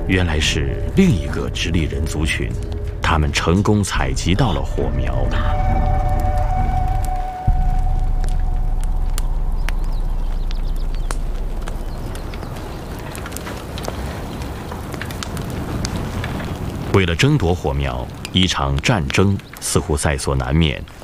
原来是另一个直立人族群，他们成功采集到了火苗。为了争夺火苗，一场战争似乎在所难免。